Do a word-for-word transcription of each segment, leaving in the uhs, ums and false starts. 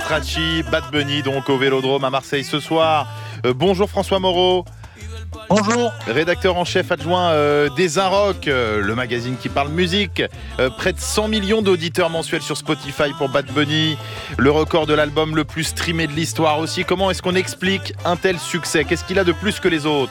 Strachey, Bad Bunny donc au Vélodrome à Marseille ce soir. Euh, bonjour François Moreau. Bonjour. Rédacteur en chef adjoint euh, des Inrocks, euh, le magazine qui parle musique. Euh, près de cent millions d'auditeurs mensuels sur Spotify pour Bad Bunny. Le record de l'album le plus streamé de l'histoire aussi. Comment est-ce qu'on explique un tel succès ? Qu'est-ce qu'il a de plus que les autres ?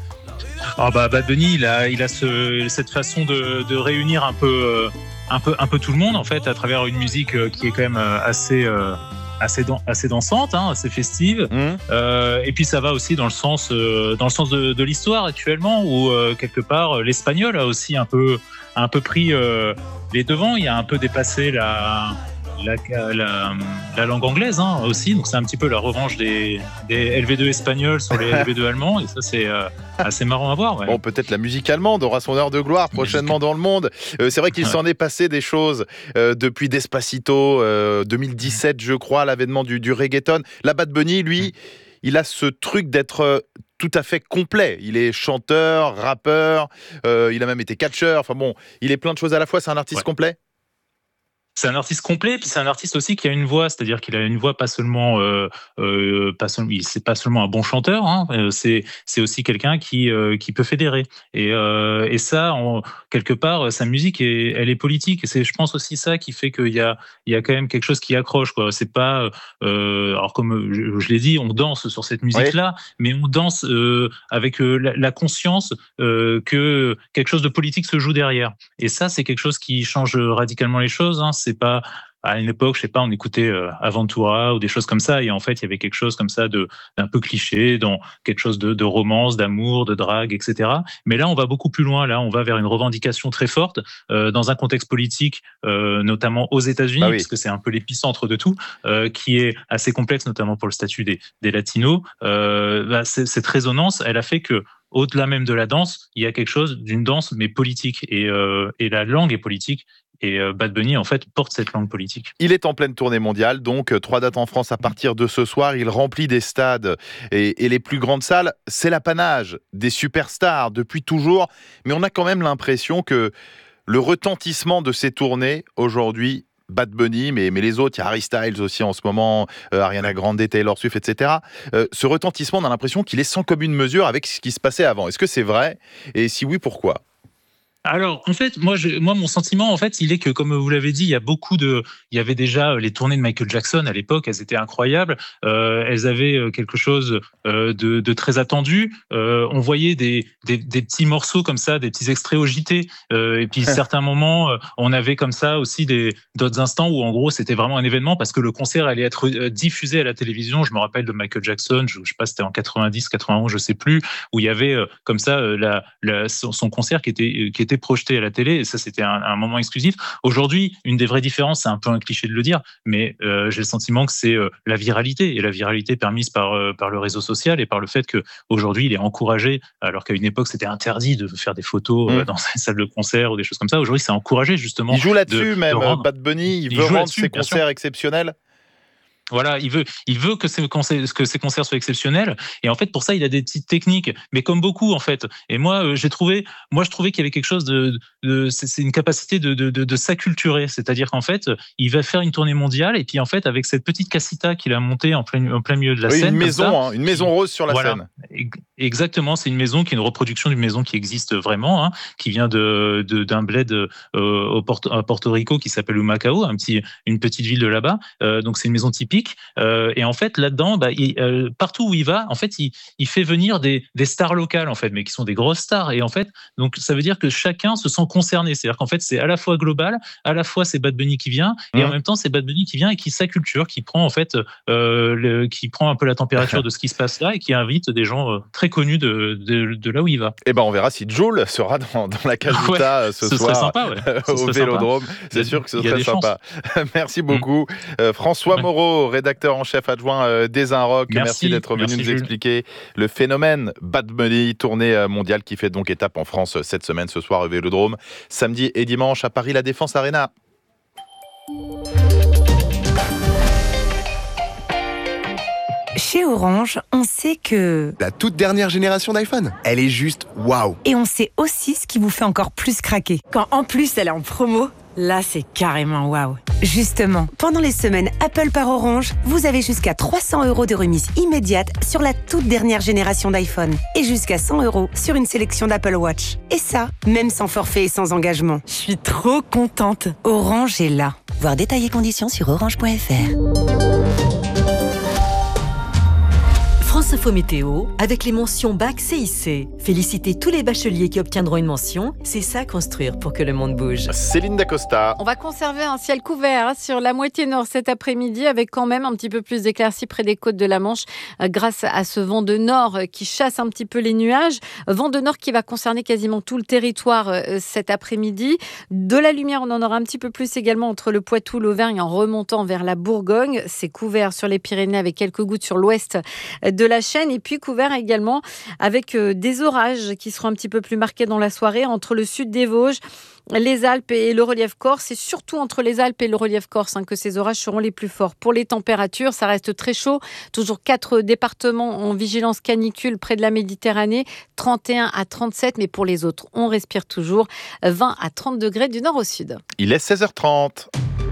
Ah bah Bad Bunny, il a, il a ce, cette façon de, de réunir un peu, euh, un peu, un peu tout le monde en fait à travers une musique euh, qui est quand même euh, assez, euh, assez, dan- assez dansante, hein, assez festive. Mmh. Euh, et puis ça va aussi dans le sens, euh, dans le sens de, de l'histoire actuellement où euh, quelque part l'espagnol a aussi un peu, un peu pris euh, les devants. Il a un peu dépassé la. La, la, la langue anglaise hein, aussi, donc c'est un petit peu la revanche des, des L V deux espagnols sur les L V deux allemands, et ça c'est euh, assez marrant à voir. Ouais. Bon, peut-être la musique allemande aura son heure de gloire prochainement dans le monde. Euh, c'est vrai qu'il ouais. s'en est passé des choses euh, depuis Despacito, euh, deux mille dix-sept je crois, l'avènement du, du reggaeton. La Bad Bunny, lui, il a ce truc d'être tout à fait complet. Il est chanteur, rappeur, euh, il a même été catcheur, enfin bon, il est plein de choses à la fois, c'est un artiste ouais. complet. C'est un artiste complet, puis c'est un artiste aussi qui a une voix, c'est-à-dire qu'il a une voix pas seulement, euh, euh, pas seulement, c'est pas seulement un bon chanteur, hein, c'est c'est aussi quelqu'un qui euh, qui peut fédérer. Et euh, et ça, on, quelque part, sa musique est, elle est politique. Et c'est, je pense aussi ça qui fait qu'il y a il y a quand même quelque chose qui accroche, quoi. C'est pas, euh, alors comme je, je l'ai dit, on danse sur cette musique-là, oui. mais on danse euh, avec euh, la, la conscience euh, que quelque chose de politique se joue derrière. Et ça, c'est quelque chose qui change radicalement les choses. Hein. C'est pas à une époque, je sais pas, on écoutait euh, Aventura ou des choses comme ça, et en fait, il y avait quelque chose comme ça de d'un peu cliché, dans quelque chose de, de romance, d'amour, de drague, et cetera. Mais là, on va beaucoup plus loin. Là, on va vers une revendication très forte euh, dans un contexte politique, euh, notamment aux États-Unis, ah oui. puisque c'est un peu l'épicentre de tout, euh, qui est assez complexe, notamment pour le statut des, des latinos. Euh, bah, c'est, cette résonance, elle a fait que au-delà même de la danse, il y a quelque chose d'une danse mais politique, et, euh, et la langue est politique. Et Bad Bunny, en fait, porte cette langue politique. Il est en pleine tournée mondiale, donc trois dates en France à partir de ce soir. Il remplit des stades et, et les plus grandes salles. C'est l'apanage des superstars depuis toujours. Mais on a quand même l'impression que le retentissement de ces tournées, aujourd'hui, Bad Bunny, mais, mais les autres, il y a Harry Styles aussi en ce moment, euh, Ariana Grande, Taylor Swift, et cetera. Euh, ce retentissement, on a l'impression qu'il est sans commune mesure avec ce qui se passait avant. Est-ce que c'est vrai ? Et si oui, pourquoi ? Alors, en fait, moi, je, moi, mon sentiment, en fait, il est que, comme vous l'avez dit, il y a beaucoup de, il y avait déjà les tournées de Michael Jackson à l'époque, elles étaient incroyables, euh, elles avaient quelque chose euh, de, de très attendu. Euh, on voyait des, des, des petits morceaux comme ça, des petits extraits au J T, euh, et puis certains moments, on avait comme ça aussi des d'autres instants où, en gros, c'était vraiment un événement parce que le concert allait être diffusé à la télévision. Je me rappelle de Michael Jackson, je, je sais pas, c'était en quatre-vingt-dix, quatre-vingt-onze, je sais plus, où il y avait euh, comme ça la, la, son, son concert qui était qui était projeté à la télé, et ça c'était un, un moment exclusif. Aujourd'hui, une des vraies différences, c'est un peu un cliché de le dire, mais euh, j'ai le sentiment que c'est euh, la viralité, et la viralité permise par euh, par le réseau social et par le fait que aujourd'hui il est encouragé, alors qu'à une époque c'était interdit de faire des photos euh, mmh. dans une salle de concert ou des choses comme ça. Aujourd'hui, c'est encouragé justement. Il joue là-dessus de, même. de rendre... Bad Bunny, il, il veut rendre ses concerts exceptionnels. Voilà, il veut, il veut que ces concerts, que ces concerts soient exceptionnels. Et en fait, pour ça, il a des petites techniques, mais comme beaucoup, en fait. Et moi, euh, j'ai trouvé, moi, je trouvais qu'il y avait quelque chose de, de c'est, c'est une capacité de, de, de, de s'acculturer. C'est-à-dire qu'en fait, il va faire une tournée mondiale, et puis en fait, avec cette petite casita qu'il a montée en plein, en plein milieu de la oui, scène. Une maison, ça, hein, une maison rose sur la voilà. scène. Exactement, c'est une maison qui est une reproduction d'une maison qui existe vraiment, hein, qui vient de, de d'un bled euh, au Porto, à Porto Rico qui s'appelle Humacao, un petit, une petite ville de là-bas. Euh, donc c'est une maison typique. Euh, et en fait, là-dedans, bah, il, euh, partout où il va, en fait, il, il fait venir des, des stars locales, en fait, mais qui sont des grosses stars. Et en fait, donc ça veut dire que chacun se sent concerné. C'est-à-dire qu'en fait, c'est à la fois global, à la fois c'est Bad Bunny qui vient, et mmh. en même temps c'est Bad Bunny qui vient et qui s'acculture, qui prend en fait, euh, le, qui prend un peu la température de ce qui se passe là et qui invite des gens euh, très connus de, de, de là où il va. Et ben on verra si Jul sera dans, dans la casita ouais, ce, ce soir sympa, ouais. ce au Vélodrome. Sympa. C'est sûr que ce serait sympa. Merci beaucoup. Mmh. Euh, François ouais. Moreau, rédacteur en chef adjoint euh, des Inrocks. Merci, Merci d'être venu Merci, nous Jules. expliquer le phénomène Bad Bunny, tournée mondiale qui fait donc étape en France cette semaine, ce soir au Vélodrome. Samedi et dimanche à Paris, la Défense Arena. Chez Orange, on sait que... La toute dernière génération d'iPhone, elle est juste waouh. Et on sait aussi ce qui vous fait encore plus craquer. Quand en plus elle est en promo, Là, c'est carrément waouh. Justement, pendant les semaines Apple par Orange, vous avez jusqu'à trois cents euros de remise immédiate sur la toute dernière génération d'iPhone et jusqu'à cent euros sur une sélection d'Apple Watch. Et ça, même sans forfait et sans engagement. Je suis trop contente. Orange est là. Voir détails et conditions sur orange point f r. France Info Météo, avec les mentions Bac C I C. Félicitez tous les bacheliers qui obtiendront une mention. C'est ça construire pour que le monde bouge. Céline Dacosta. On va conserver un ciel couvert hein, sur la moitié nord cet après-midi, avec quand même un petit peu plus d'éclaircies près des côtes de la Manche, euh, grâce à ce vent de nord euh, qui chasse un petit peu les nuages. Vent de nord qui va concerner quasiment tout le territoire euh, cet après-midi. De la lumière, on en aura un petit peu plus également entre le Poitou, l'Auvergne, en remontant vers la Bourgogne. C'est couvert sur les Pyrénées avec quelques gouttes sur l'ouest de la chaîne, et puis couvert également avec euh, des orages qui seront un petit peu plus marqués dans la soirée entre le sud des Vosges, les Alpes et le relief corse. C'est surtout entre les Alpes et le relief corse hein, que ces orages seront les plus forts. Pour les températures, ça reste très chaud. Toujours quatre départements en vigilance canicule près de la Méditerranée, trente et un à trente-sept, mais pour les autres, on respire toujours vingt à trente degrés du nord au sud. Il est seize heures trente.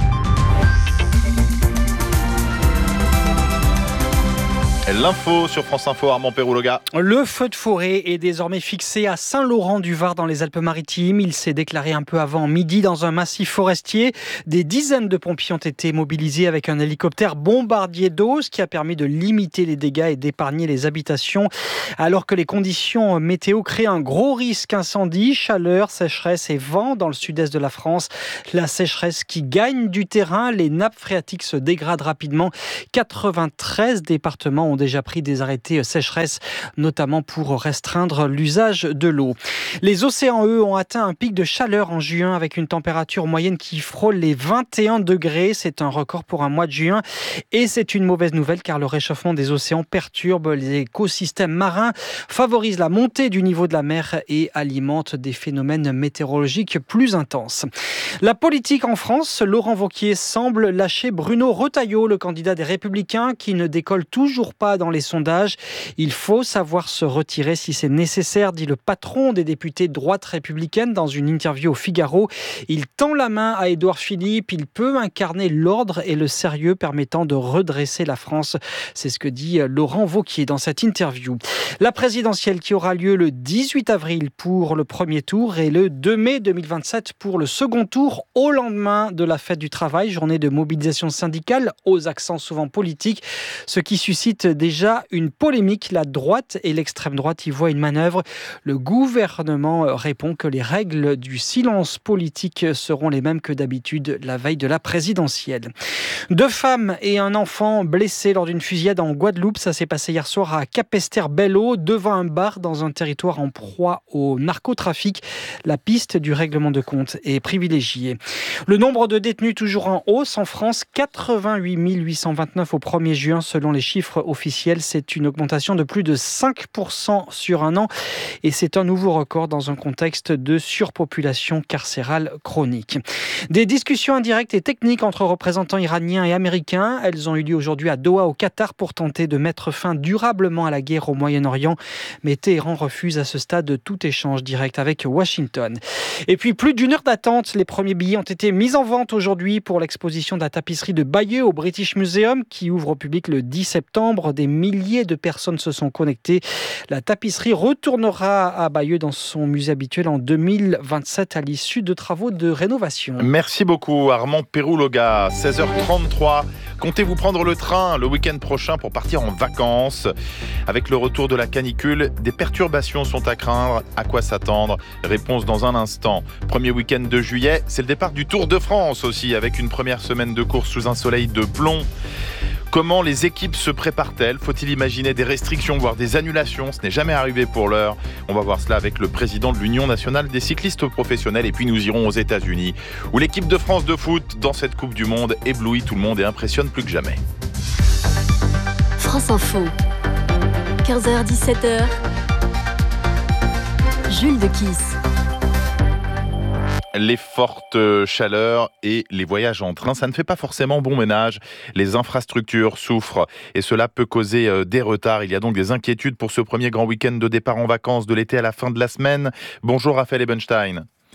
L'info sur France Info, Armand Pérouloga. Le feu de forêt est désormais fixé à Saint-Laurent-du-Var dans les Alpes-Maritimes. Il s'est déclaré un peu avant midi dans un massif forestier. Des dizaines de pompiers ont été mobilisés avec un hélicoptère bombardier d'eau, ce qui a permis de limiter les dégâts et d'épargner les habitations. Alors que les conditions météo créent un gros risque incendie, chaleur, sécheresse et vent dans le sud-est de la France. La sécheresse qui gagne du terrain, les nappes phréatiques se dégradent rapidement. quatre-vingt-treize départements ont déjà pris des arrêtés sécheresse, notamment pour restreindre l'usage de l'eau. Les océans, eux, ont atteint un pic de chaleur en juin avec une température moyenne qui frôle les vingt et un degrés. C'est un record pour un mois de juin et c'est une mauvaise nouvelle car le réchauffement des océans perturbe les écosystèmes marins, favorise la montée du niveau de la mer et alimente des phénomènes météorologiques plus intenses. La politique en France, Laurent Wauquiez semble lâcher Bruno Retailleau, le candidat des Républicains qui ne décolle toujours pas dans les sondages. Il faut savoir se retirer si c'est nécessaire, dit le patron des députés de droite républicaine dans une interview au Figaro. Il tend la main à Édouard Philippe. Il peut incarner l'ordre et le sérieux permettant de redresser la France. C'est ce que dit Laurent Wauquiez dans cette interview. La présidentielle qui aura lieu le dix-huit avril pour le premier tour et le deux mai deux mille vingt-sept pour le second tour, au lendemain de la fête du travail, journée de mobilisation syndicale aux accents souvent politiques, ce qui suscite déjà une polémique. La droite et l'extrême droite y voient une manœuvre. Le gouvernement répond que les règles du silence politique seront les mêmes que d'habitude la veille de la présidentielle. Deux femmes et un enfant blessés lors d'une fusillade en Guadeloupe. Ça s'est passé hier soir à Capesterre-Belle-Eau, devant un bar dans un territoire en proie au narcotrafic. La piste du règlement de compte est privilégiée. Le nombre de détenus toujours en hausse en France, quatre-vingt-huit mille huit cent vingt-neuf au premier juin selon les chiffres officiels. C'est une augmentation de plus de cinq pour cent sur un an et c'est un nouveau record dans un contexte de surpopulation carcérale chronique. Des discussions indirectes et techniques entre représentants iraniens et américains. Elles ont eu lieu aujourd'hui à Doha au Qatar pour tenter de mettre fin durablement à la guerre au Moyen-Orient. Mais Téhéran refuse à ce stade tout échange direct avec Washington. Et puis plus d'une heure d'attente. Les premiers billets ont été mis en vente aujourd'hui pour l'exposition de la tapisserie de Bayeux au British Museum qui ouvre au public le dix septembre. Des milliers de personnes se sont connectées. La tapisserie retournera à Bayeux dans son musée habituel en deux mille vingt-sept à l'issue de travaux de rénovation. Merci beaucoup Armand Pérouloga. seize heures trente-trois. Comptez-vous prendre le train le week-end prochain pour partir en vacances? Avec le retour de la canicule, des perturbations sont à craindre. À quoi s'attendre? Réponse dans un instant. Premier week-end de juillet, c'est le départ du Tour de France aussi, avec une première semaine de course sous un soleil de plomb. Comment les équipes se préparent-elles? Faut-il imaginer des restrictions, voire des annulations? Ce n'est jamais arrivé pour l'heure. On va voir cela avec le président de l'Union nationale des cyclistes professionnels. Et puis nous irons aux États-Unis, où l'équipe de France de foot, dans cette Coupe du Monde, éblouit tout le monde et impressionne plus que jamais. France Info, quinze heures dix-sept heures, Jules de Kiss. Les fortes chaleurs et les voyages en train, ça ne fait pas forcément bon ménage. Les infrastructures souffrent et cela peut causer des retards. Il y a donc des inquiétudes pour ce premier grand week-end de départ en vacances de l'été à la fin de la semaine. Bonjour Raphaël Ebenstein.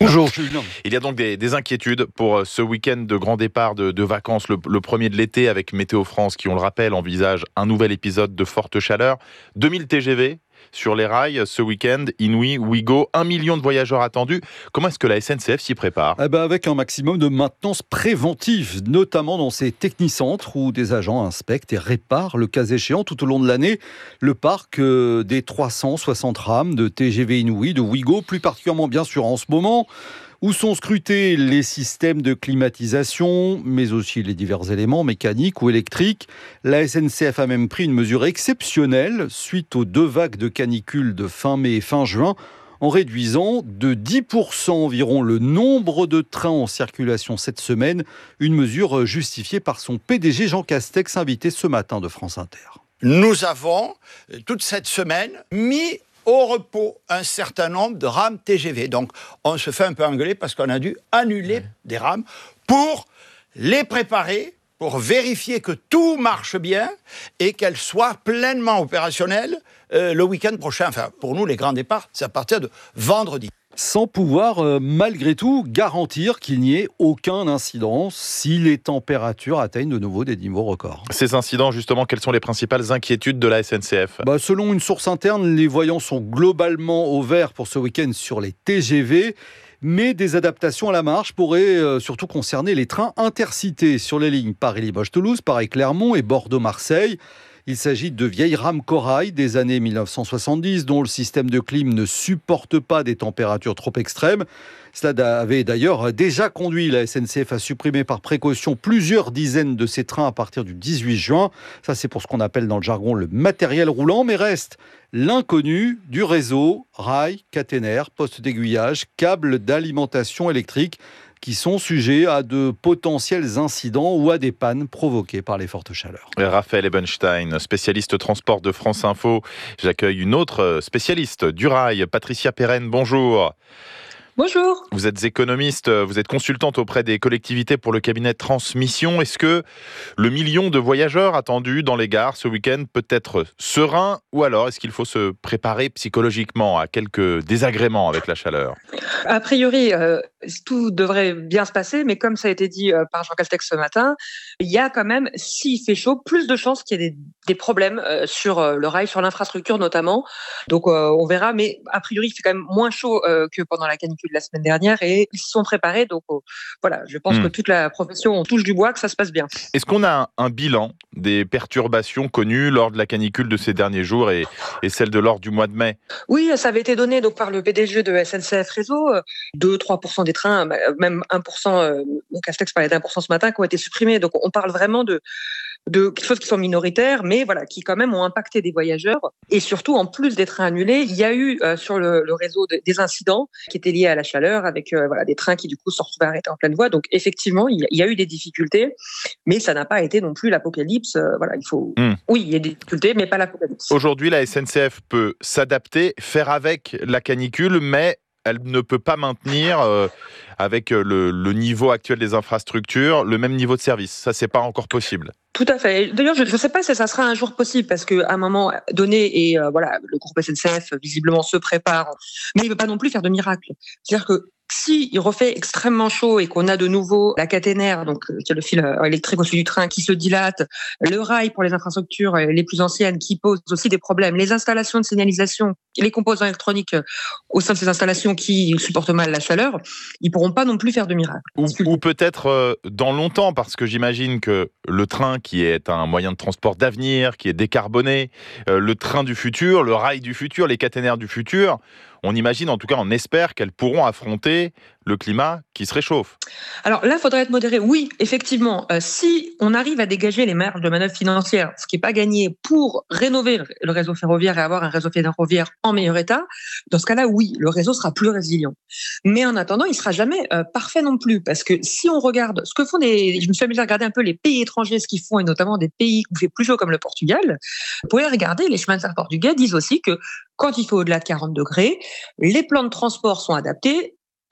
Bonjour Julien. Il y a donc des, des inquiétudes pour ce week-end de grand départ de, de vacances, le, le premier de l'été, avec Météo France qui, on le rappelle, envisage un nouvel épisode de forte chaleur. deux mille T G V sur les rails ce week-end, Inouï, Ouigo, un million de voyageurs attendus. Comment est-ce que la S N C F s'y prépare ? Eh ben avec un maximum de maintenance préventive, notamment dans ces technicentres où des agents inspectent et réparent, le cas échéant, tout au long de l'année, le parc euh, des trois cent soixante rames de T G V Inouï, de Ouigo, plus particulièrement bien sûr en ce moment, où sont scrutés les systèmes de climatisation, mais aussi les divers éléments mécaniques ou électriques. La S N C F a même pris une mesure exceptionnelle suite aux deux vagues de canicule de fin mai et fin juin, en réduisant de dix pour cent environ le nombre de trains en circulation cette semaine, une mesure justifiée par son P D G Jean Castex, invité ce matin de France Inter. Nous avons, toute cette semaine, mis au repos un certain nombre de rames T G V. Donc, on se fait un peu engueuler parce qu'on a dû annuler ouais. des rames pour les préparer, pour vérifier que tout marche bien et qu'elles soient pleinement opérationnelles euh, le week-end prochain. Enfin, pour nous, les grands départs, c'est à partir de vendredi. Sans pouvoir, euh, malgré tout, garantir qu'il n'y ait aucun incident si les températures atteignent de nouveau des niveaux records. Ces incidents, justement, quelles sont les principales inquiétudes de la S N C F ? bah, Selon une source interne, les voyants sont globalement au vert pour ce week-end sur les T G V. Mais des adaptations à la marge pourraient euh, surtout concerner les trains intercités sur les lignes Paris-Limoges-Toulouse, Paris-Clermont et Bordeaux-Marseille. Il s'agit de vieilles rames corail des années mille neuf cent soixante-dix dont le système de clim ne supporte pas des températures trop extrêmes. Cela avait d'ailleurs déjà conduit la S N C F à supprimer par précaution plusieurs dizaines de ces trains à partir du dix-huit juin. Ça, c'est pour ce qu'on appelle dans le jargon le matériel roulant, mais reste l'inconnu du réseau, rails, caténaires, postes d'aiguillage, câbles d'alimentation électrique qui sont sujets à de potentiels incidents ou à des pannes provoquées par les fortes chaleurs. Raphaël Ebenstein, spécialiste transport de France Info. J'accueille une autre spécialiste du rail, Patricia Perrenne, bonjour. Bonjour. Vous êtes économiste, vous êtes consultante auprès des collectivités pour le cabinet Transmission. Est-ce que le million de voyageurs attendus dans les gares ce week-end peut être serein ou alors est-ce qu'il faut se préparer psychologiquement à quelques désagréments avec la chaleur ? A priori, euh, tout devrait bien se passer, mais comme ça a été dit euh, par Jean Castex ce matin, il y a quand même, s'il fait chaud, plus de chances qu'il y ait des, des problèmes euh, sur euh, le rail, sur l'infrastructure notamment. Donc euh, on verra, mais a priori, il fait quand même moins chaud euh, que pendant la canicule de la semaine dernière et ils se sont préparés. Donc euh, voilà, je pense mmh. que toute la profession, on touche du bois, que ça se passe bien. Est-ce qu'on a un, un bilan des perturbations connues lors de la canicule de ces derniers jours et, et celle de lors du mois de mai ? Oui, ça avait été donné donc, par le P D G de S N C F Réseau. deux à trois pour cent des trains, même un pour cent, euh, Castex parlait d'un pour cent ce matin, qui ont été supprimés. Donc on parle vraiment de, de quelque chose qui sont minoritaires, mais voilà, qui quand même ont impacté des voyageurs. Et surtout, en plus des trains annulés, il y a eu euh, sur le, le réseau de, des incidents qui étaient liés à la chaleur, avec euh, voilà, des trains qui du coup se sont retrouvés arrêtés en pleine voie. Donc effectivement, il y, a, il y a eu des difficultés, mais ça n'a pas été non plus l'apocalypse. Euh, voilà, il faut... Mmh. Oui, il y a des difficultés, mais pas l'apocalypse. Aujourd'hui, la S N C F peut s'adapter, faire avec la canicule, mais elle ne peut pas maintenir, euh, avec le, le niveau actuel des infrastructures, le même niveau de service. Ça, c'est pas encore possible. Tout à fait. D'ailleurs, je ne sais pas si ça sera un jour possible, parce qu'à un moment donné, et euh, voilà, le groupe S N C F, visiblement, se prépare, mais il ne veut pas non plus faire de miracle. C'est-à-dire que si il refait extrêmement chaud et qu'on a de nouveau la caténaire, donc qui est le fil électrique au-dessus du train qui se dilate, le rail pour les infrastructures les plus anciennes qui posent aussi des problèmes, les installations de signalisation, les composants électroniques au sein de ces installations qui supportent mal la chaleur, ils pourront pas non plus faire de miracle. Ou, ou peut-être euh, dans longtemps, parce que j'imagine que le train qui est un moyen de transport d'avenir, qui est décarboné, euh, le train du futur, le rail du futur, les caténaires du futur, on imagine, en tout cas on espère qu'elles pourront affronter le climat qui se réchauffe. Alors là, il faudrait être modéré. Oui, effectivement, euh, si on arrive à dégager les marges de manœuvre financières, ce qui n'est pas gagné pour rénover le réseau ferroviaire et avoir un réseau ferroviaire en meilleur état, dans ce cas-là, oui, le réseau sera plus résilient. Mais en attendant, il ne sera jamais euh, parfait non plus, parce que si on regarde ce que font des... Je me suis amusé à regarder un peu les pays étrangers, ce qu'ils font, et notamment des pays où il fait plus chaud comme le Portugal. Vous pouvez regarder, les chemins de fer portugais disent aussi que quand il fait au-delà de quarante degrés, les plans de transport sont adaptés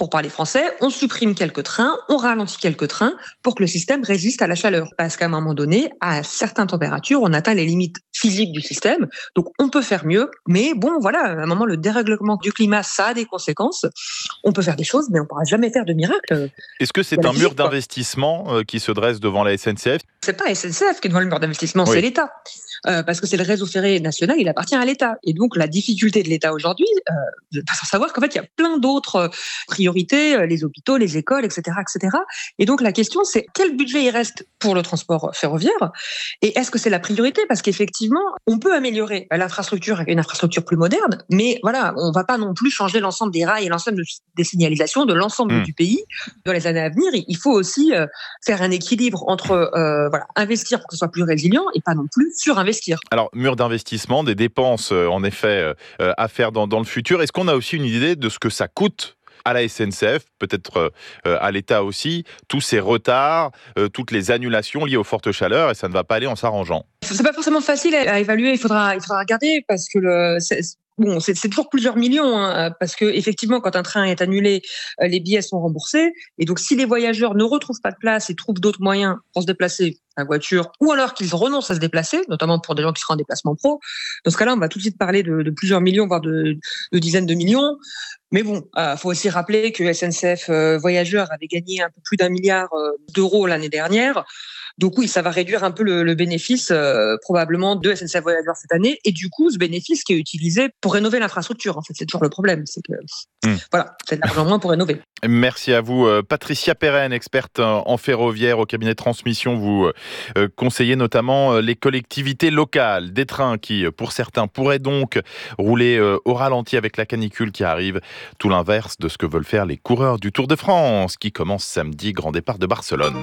pour parler français, on supprime quelques trains, on ralentit quelques trains pour que le système résiste à la chaleur. Parce qu'à un moment donné, à certaines températures, on atteint les limites physiques du système. Donc, on peut faire mieux. Mais bon, voilà, à un moment, le dérèglement du climat, ça a des conséquences. On peut faire des choses, mais on ne pourra jamais faire de miracle. Est-ce que c'est un mur d'investissement qui se dresse devant la S N C F ? C'est pas la S N C F qui est devant le mur d'investissement, oui. c'est l'État. Euh, parce que c'est le réseau ferré national, il appartient à l'État. Et donc, la difficulté de l'État aujourd'hui, euh, sans savoir qu'en fait, il y a plein d'autres priorités, euh, les hôpitaux, les écoles, et cetera, et cetera. Et donc, la question, c'est quel budget il reste pour le transport ferroviaire ? Et est-ce que c'est la priorité ? Parce qu'effectivement, on peut améliorer l'infrastructure avec une infrastructure plus moderne, mais voilà, on ne va pas non plus changer l'ensemble des rails et l'ensemble des signalisations de l'ensemble mmh. du pays. Dans les années à venir, il faut aussi euh, faire un équilibre entre euh, voilà, investir pour que ce soit plus résilient et pas non plus surinvestir. Alors, mur d'investissement, des dépenses euh, en effet euh, à faire dans, dans le futur. Est-ce qu'on a aussi une idée de ce que ça coûte à la S N C F, peut-être euh, à l'État aussi, tous ces retards, euh, toutes les annulations liées aux fortes chaleurs, et ça ne va pas aller en s'arrangeant? C'est pas forcément facile à évaluer, il faudra, il faudra regarder, parce que le... C'est... Bon, c'est, c'est toujours plusieurs millions, hein, parce que effectivement, quand un train est annulé, les billets sont remboursés. Et donc, si les voyageurs ne retrouvent pas de place et trouvent d'autres moyens pour se déplacer, la voiture, ou alors qu'ils renoncent à se déplacer, notamment pour des gens qui seront en déplacement pro, dans ce cas-là, on va tout de suite parler de, de plusieurs millions, voire de, de dizaines de millions. Mais bon, il euh, faut aussi rappeler que S N C F euh, Voyageurs avait gagné un peu plus d'un milliard euh, d'euros l'année dernière. Donc oui, ça va réduire un peu le, le bénéfice euh, probablement de S N C F Voyageurs cette année. Et du coup, ce bénéfice qui est utilisé pour rénover l'infrastructure. En fait, c'est toujours le problème. C'est que mmh. voilà, c'est de l'argent moins pour rénover. Merci à vous, Patricia Perren, experte en ferroviaire au cabinet de transmission. Vous euh, conseillez notamment les collectivités locales, des trains qui, pour certains, pourraient donc rouler euh, au ralenti avec la canicule qui arrive. Tout l'inverse de ce que veulent faire les coureurs du Tour de France, qui commence samedi, grand départ de Barcelone.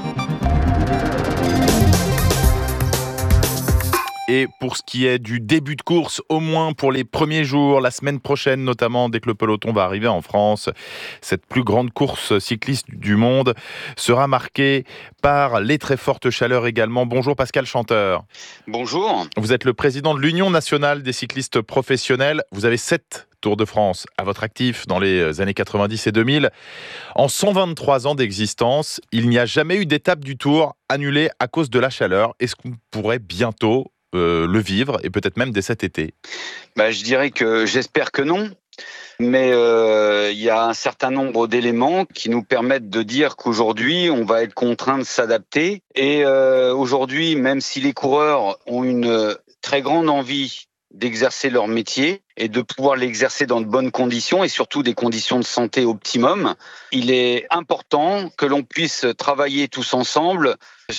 Et pour ce qui est du début de course, au moins pour les premiers jours, la semaine prochaine notamment, dès que le peloton va arriver en France, cette plus grande course cycliste du monde sera marquée par les très fortes chaleurs également. Bonjour Pascal Chanteur. Bonjour. Vous êtes le président de l'Union nationale des cyclistes professionnels. Vous avez sept Tours de France à votre actif dans les années quatre-vingt-dix et deux mille. En cent vingt-trois ans d'existence, il n'y a jamais eu d'étape du Tour annulée à cause de la chaleur. Est-ce qu'on pourrait bientôt Euh, le vivre, et peut-être même dès cet été? Bah, je dirais que j'espère que non, mais il euh, y a un certain nombre d'éléments qui nous permettent de dire qu'aujourd'hui, on va être contraint de s'adapter. Et euh, aujourd'hui, même si les coureurs ont une très grande envie d'exercer leur métier et de pouvoir l'exercer dans de bonnes conditions et surtout des conditions de santé optimum, il est important que l'on puisse travailler tous ensemble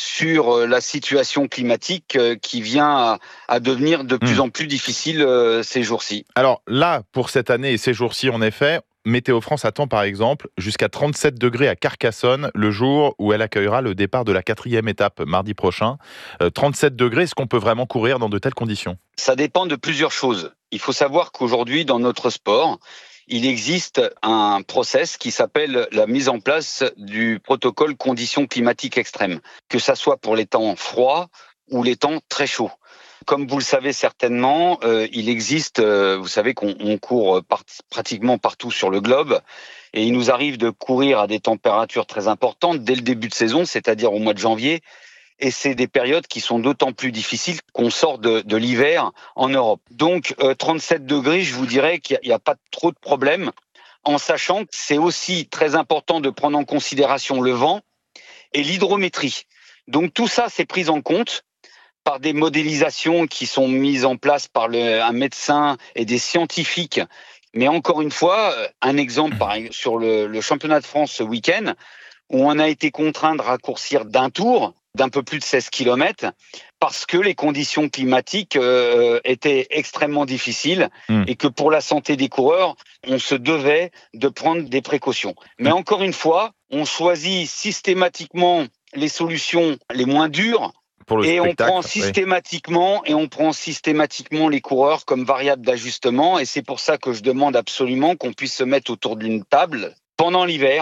sur la situation climatique qui vient à, à devenir de plus mmh. en plus difficile euh, ces jours-ci. Alors là, pour cette année et ces jours-ci, en effet, Météo France attend par exemple jusqu'à trente-sept degrés à Carcassonne le jour où elle accueillera le départ de la quatrième étape mardi prochain. Euh, trente-sept degrés, est-ce qu'on peut vraiment courir dans de telles conditions? Ça dépend de plusieurs choses. Il faut savoir qu'aujourd'hui, dans notre sport, il existe un process qui s'appelle la mise en place du protocole conditions climatiques extrêmes, que ça soit pour les temps froids ou les temps très chauds. Comme vous le savez certainement, euh, il existe, euh, vous savez qu'on on court par, pratiquement partout sur le globe, et il nous arrive de courir à des températures très importantes dès le début de saison, c'est-à-dire au mois de janvier, et c'est des périodes qui sont d'autant plus difficiles qu'on sort de, de l'hiver en Europe. Donc euh, trente-sept degrés, je vous dirais qu'il n'y a, a pas trop de problème, en sachant que c'est aussi très important de prendre en considération le vent et l'hydrométrie. Donc tout ça, c'est pris en compte par des modélisations qui sont mises en place par le, un médecin et des scientifiques. Mais encore une fois, un exemple par, sur le, le championnat de France ce week-end, où on a été contraint de raccourcir d'un tour, d'un peu plus de seize kilomètres, parce que les conditions climatiques euh, étaient extrêmement difficiles mmh. et que pour la santé des coureurs, on se devait de prendre des précautions. Mais mmh. encore une fois, on choisit systématiquement les solutions les moins dures, et on prend systématiquement oui. et on prend systématiquement les coureurs comme variable d'ajustement, et c'est pour ça que je demande absolument qu'on puisse se mettre autour d'une table pendant l'hiver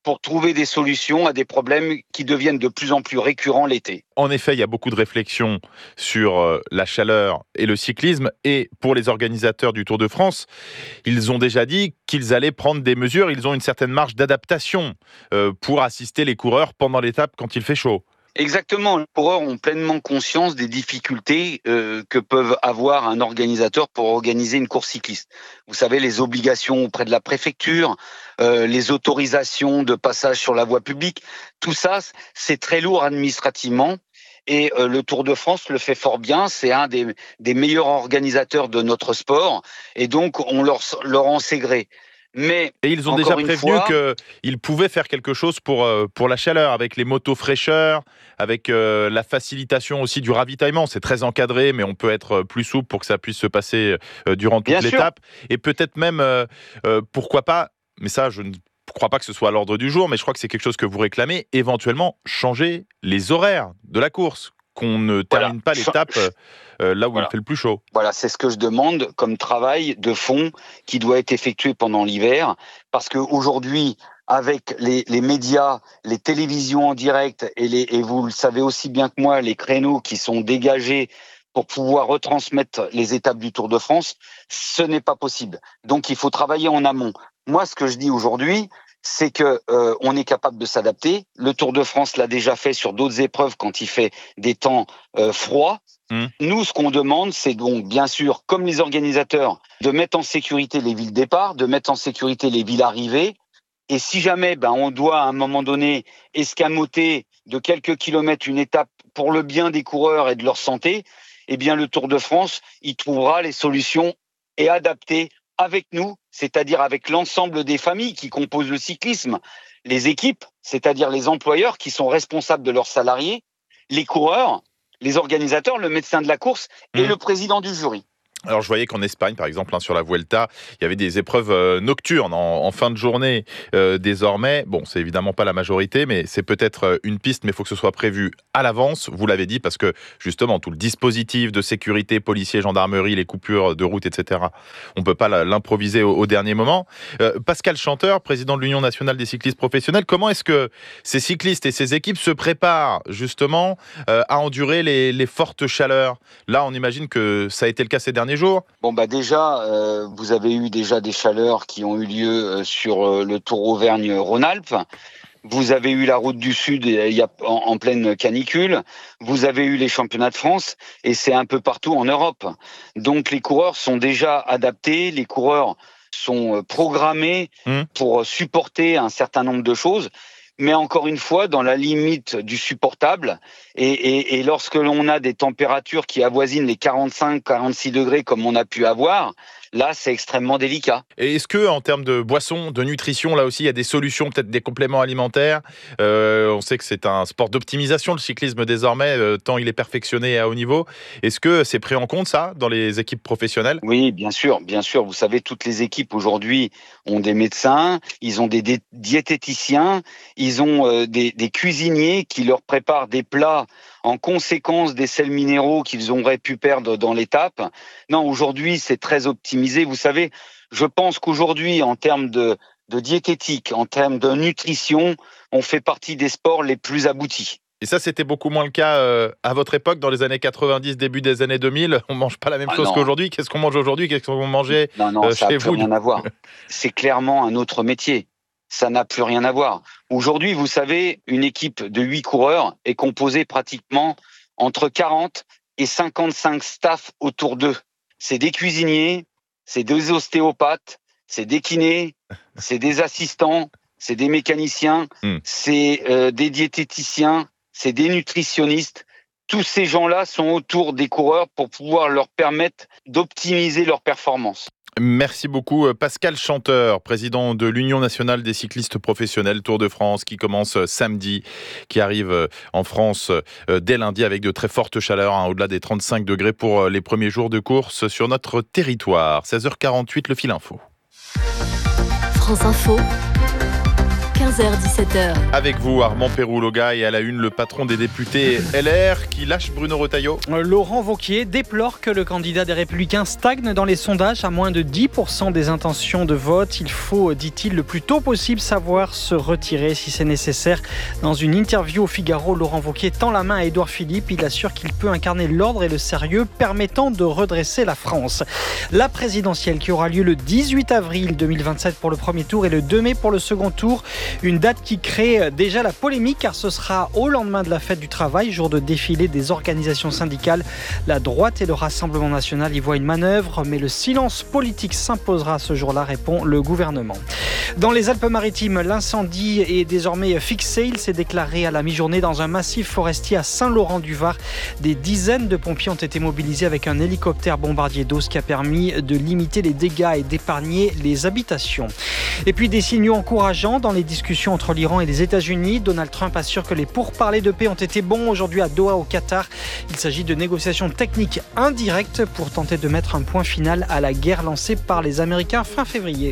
pour trouver des solutions à des problèmes qui deviennent de plus en plus récurrents l'été. En effet, il y a beaucoup de réflexions sur la chaleur et le cyclisme. Et pour les organisateurs du Tour de France, ils ont déjà dit qu'ils allaient prendre des mesures. Ils ont une certaine marge d'adaptation pour assister les coureurs pendant l'étape quand il fait chaud. Exactement. Les coureurs ont pleinement conscience des difficultés euh, que peuvent avoir un organisateur pour organiser une course cycliste. Vous savez, les obligations auprès de la préfecture, euh, les autorisations de passage sur la voie publique, tout ça, c'est très lourd administrativement. Et euh, le Tour de France le fait fort bien. C'est un des, des meilleurs organisateurs de notre sport. Et donc, on leur, leur en sait gré. Mais et ils ont déjà prévenu fois... qu'ils pouvaient faire quelque chose pour, euh, pour la chaleur, avec les motos fraîcheurs, avec euh, la facilitation aussi du ravitaillement. C'est très encadré, mais on peut être plus souple pour que ça puisse se passer euh, durant toute Bien l'étape. Sûr. Et peut-être même, euh, euh, pourquoi pas, mais ça, je ne crois pas que ce soit à l'ordre du jour, mais je crois que c'est quelque chose que vous réclamez, éventuellement changer les horaires de la course, qu'on ne termine voilà. pas l'étape euh, là où voilà. il fait le plus chaud. Voilà, c'est ce que je demande comme travail de fond qui doit être effectué pendant l'hiver, parce qu'aujourd'hui, avec les, les médias, les télévisions en direct, et, les, et vous le savez aussi bien que moi, les créneaux qui sont dégagés pour pouvoir retransmettre les étapes du Tour de France, ce n'est pas possible. Donc il faut travailler en amont. Moi, ce que je dis aujourd'hui, c'est que euh, on est capable de s'adapter. Le Tour de France l'a déjà fait sur d'autres épreuves quand il fait des temps euh, froids. Mmh. Nous, ce qu'on demande, c'est donc bien sûr, comme les organisateurs, de mettre en sécurité les villes départ, de mettre en sécurité les villes arrivées. Et si jamais ben, on doit à un moment donné escamoter de quelques kilomètres une étape pour le bien des coureurs et de leur santé, eh bien le Tour de France, il trouvera les solutions et adaptées avec nous, c'est-à-dire avec l'ensemble des familles qui composent le cyclisme, les équipes, c'est-à-dire les employeurs qui sont responsables de leurs salariés, les coureurs, les organisateurs, le médecin de la course et mmh. le président du jury. Alors je voyais qu'en Espagne, par exemple, hein, sur la Vuelta, il y avait des épreuves euh, nocturnes en, en fin de journée euh, désormais. Bon, c'est évidemment pas la majorité, mais c'est peut-être euh, une piste, mais il faut que ce soit prévu à l'avance, vous l'avez dit, parce que justement, tout le dispositif de sécurité, policiers, gendarmerie, les coupures de route, et cetera, on ne peut pas l'improviser au, au dernier moment. Euh, Pascal Chanteur, président de l'Union nationale des cyclistes professionnels, comment est-ce que ces cyclistes et ces équipes se préparent justement euh, à endurer les, les fortes chaleurs ? Là, on imagine que ça a été le cas ces derniers jours. Bon bah déjà, euh, vous avez eu déjà des chaleurs qui ont eu lieu euh, sur euh, le Tour Auvergne-Rhône-Alpes. Vous avez eu la route du Sud il y a, en, en pleine canicule. Vous avez eu les championnats de France et c'est un peu partout en Europe. Donc les coureurs sont déjà adaptés, les coureurs sont programmés mmh. pour supporter un certain nombre de choses. Mais encore une fois, dans la limite du supportable, et, et, et lorsque l'on a des températures qui avoisinent les quarante-cinq à quarante-six degrés comme on a pu avoir, là, c'est extrêmement délicat. Et est-ce que, en termes de boissons, de nutrition, là aussi, il y a des solutions, peut-être des compléments alimentaires ? euh, On sait que c'est un sport d'optimisation, le cyclisme désormais, euh, tant il est perfectionné à haut niveau. Est-ce que c'est pris en compte, ça, dans les équipes professionnelles ? Oui, bien sûr, bien sûr. Vous savez, toutes les équipes aujourd'hui ont des médecins, ils ont des dé- diététiciens, ils ont euh, des, des cuisiniers qui leur préparent des plats en conséquence des sels minéraux qu'ils auraient pu perdre dans l'étape. Non, aujourd'hui, c'est très optimisé. Vous savez, je pense qu'aujourd'hui, en termes de, de diététique, en termes de nutrition, on fait partie des sports les plus aboutis. Et ça, c'était beaucoup moins le cas euh, à votre époque, dans les années quatre-vingt-dix, début des années deux mille. On ne mange pas la même ah chose non. qu'aujourd'hui. Qu'est-ce qu'on mange aujourd'hui ? Qu'est-ce qu'on mangeait Non, non, euh, ça n'a chez plus vous rien à voir. C'est clairement un autre métier. Ça n'a plus rien à voir. Aujourd'hui, vous savez, une équipe de huit coureurs est composée pratiquement entre quarante et cinquante-cinq staffs autour d'eux. C'est des cuisiniers, c'est des ostéopathes, c'est des kinés, c'est des assistants, c'est des mécaniciens, mmh. c'est euh, des diététiciens, c'est des nutritionnistes. Tous ces gens-là sont autour des coureurs pour pouvoir leur permettre d'optimiser leur performance. Merci beaucoup Pascal Chanteur, président de l'Union nationale des cyclistes professionnels Tour de France qui commence samedi, qui arrive en France dès lundi avec de très fortes chaleurs, hein, au-delà des trente-cinq degrés pour les premiers jours de course sur notre territoire. seize heures quarante-huit, le fil info. France Info. quinze heures dix-sept heures. Avec vous, Armand Péroux-Loga, et à la une, le patron des députés L R qui lâche Bruno Retailleau. Laurent Wauquiez déplore que le candidat des Républicains stagne dans les sondages à moins de dix pour cent des intentions de vote. Il faut, dit-il, le plus tôt possible savoir se retirer si c'est nécessaire. Dans une interview au Figaro, Laurent Wauquiez tend la main à Édouard Philippe. Il assure qu'il peut incarner l'ordre et le sérieux permettant de redresser la France. La présidentielle qui aura lieu le dix-huit avril deux mille vingt-sept pour le premier tour et le deux mai pour le second tour. Une date qui crée déjà la polémique car ce sera au lendemain de la fête du travail, jour de défilé des organisations syndicales. La droite et le Rassemblement national y voient une manœuvre, mais le silence politique s'imposera ce jour-là, répond le gouvernement. Dans les Alpes-Maritimes, l'incendie est désormais fixé. Il s'est déclaré à la mi-journée dans un massif forestier à Saint-Laurent-du-Var. Des dizaines de pompiers ont été mobilisés avec un hélicoptère bombardier d'eau, ce qui a permis de limiter les dégâts et d'épargner les habitations. Et puis des signaux encourageants dans les discussions entre l'Iran et les États-Unis. Donald Trump assure que les pourparlers de paix ont été bons aujourd'hui à Doha au Qatar. Il s'agit de négociations techniques indirectes pour tenter de mettre un point final à la guerre lancée par les Américains fin février.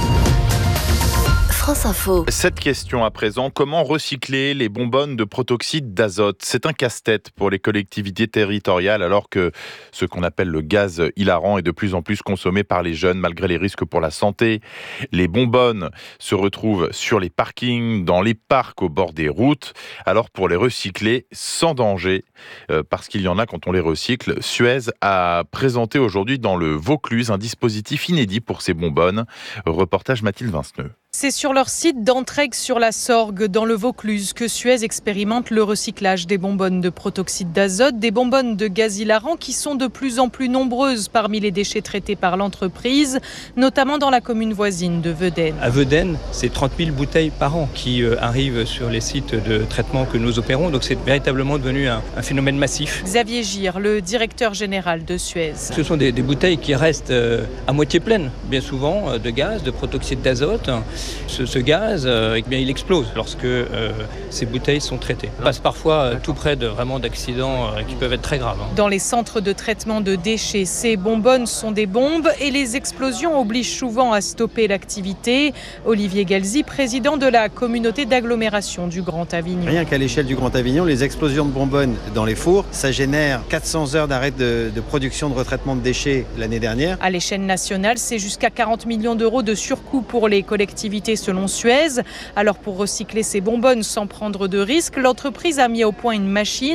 France Info. Cette question à présent, comment recycler les bonbonnes de protoxyde d'azote ? C'est un casse-tête pour les collectivités territoriales alors que ce qu'on appelle le gaz hilarant est de plus en plus consommé par les jeunes malgré les risques pour la santé. Les bonbonnes se retrouvent sur les parkings, dans les parcs, au bord des routes. Alors pour les recycler sans danger, euh, parce qu'il y en a quand on les recycle, Suez a présenté aujourd'hui dans le Vaucluse un dispositif inédit pour ces bonbonnes. Reportage Mathilde Vinceneux. C'est sur leur site d'Entraigues-sur-la-Sorgue, dans le Vaucluse, que Suez expérimente le recyclage des bonbonnes de protoxyde d'azote, des bonbonnes de gaz hilarant qui sont de plus en plus nombreuses parmi les déchets traités par l'entreprise, notamment dans la commune voisine de Vedène. À Vedène, c'est trente mille bouteilles par an qui euh, arrivent sur les sites de traitement que nous opérons, donc c'est véritablement devenu un, un phénomène massif. Xavier Gire, le directeur général de Suez. Ce sont des, des bouteilles qui restent euh, à moitié pleines, bien souvent, euh, de gaz, de protoxyde d'azote. Ce, ce gaz, euh, eh bien, il explose lorsque euh, ces bouteilles sont traitées. On passe parfois euh, tout près de vraiment d'accidents euh, qui peuvent être très graves. Hein. Dans les centres de traitement de déchets, ces bonbonnes sont des bombes et les explosions obligent souvent à stopper l'activité. Olivier Galzi, président de la communauté d'agglomération du Grand Avignon. Rien qu'à l'échelle du Grand Avignon, les explosions de bonbonnes dans les fours, ça génère quatre cents heures d'arrêt de, de production de retraitement de déchets l'année dernière. À l'échelle nationale, c'est jusqu'à quarante millions d'euros de surcoût pour les collectivités selon Suez. Alors pour recycler ces bonbonnes sans prendre de risques, l'entreprise a mis au point une machine